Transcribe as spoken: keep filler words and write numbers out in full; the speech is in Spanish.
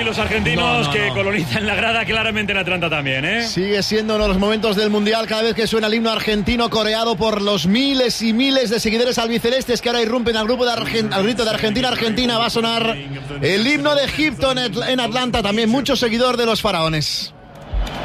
los argentinos No, no, que no. colonizan la grada claramente en Atlanta también, ¿eh? Sigue siendo uno de los momentos del Mundial cada vez que suena el himno argentino coreado por los miles y miles de seguidores albicelestes que ahora irrumpen al grupo de Argen- al grito de Argentina, Argentina. Va a sonar el himno de Egipto en, Atl- en Atlanta, también mucho seguidor de los faraones.